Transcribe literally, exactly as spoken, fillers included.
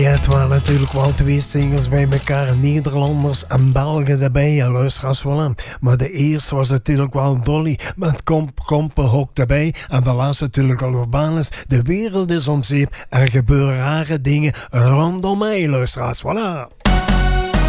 Ja, het waren natuurlijk wel twee singles bij elkaar. Nederlanders en Belgen erbij. Ja, luisteraars wel aan. Maar de eerste was natuurlijk wel Dolly met Komp Kompenhok erbij. En de laatste natuurlijk al Urbanus. De wereld is om zeep. Er gebeuren rare dingen rondom mij, luisteraars. Voilà.